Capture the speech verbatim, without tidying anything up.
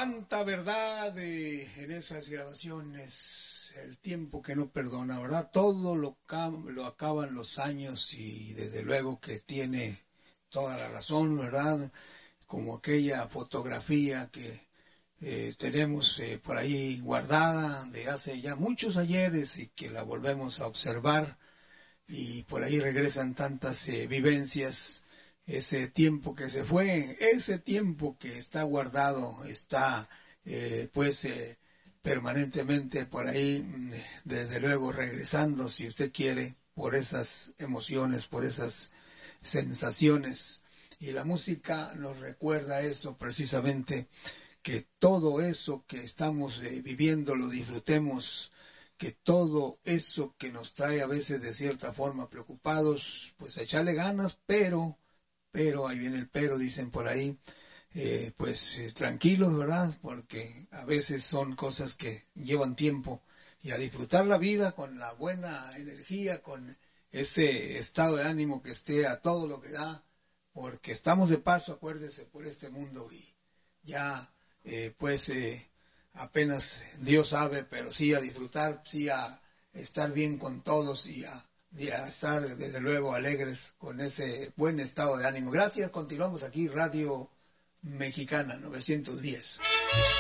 cuánta verdad eh, en esas grabaciones, el tiempo que no perdona, ¿verdad? Todo lo, lo acaban los años y desde luego que tiene toda la razón, ¿verdad? Como aquella fotografía que eh, tenemos eh, por ahí guardada de hace ya muchos ayeres y que la volvemos a observar y por ahí regresan tantas eh, vivencias. Ese tiempo que se fue, ese tiempo que está guardado, está eh, pues eh, permanentemente por ahí, desde luego regresando, si usted quiere, por esas emociones, por esas sensaciones. Y la música nos recuerda eso precisamente, que todo eso que estamos eh, viviendo lo disfrutemos, que todo eso que nos trae a veces de cierta forma preocupados, pues echarle ganas, pero... Pero, ahí viene el pero, dicen por ahí, eh, pues eh, tranquilos, ¿verdad? Porque a veces son cosas que llevan tiempo y a disfrutar la vida con la buena energía, con ese estado de ánimo que esté a todo lo que da, porque estamos de paso, acuérdese, por este mundo y ya, eh, pues eh, apenas Dios sabe, pero sí a disfrutar, sí a estar bien con todos y a y a estar desde luego alegres con ese buen estado de ánimo. Gracias, continuamos aquí, Radio Mexicana novecientos diez.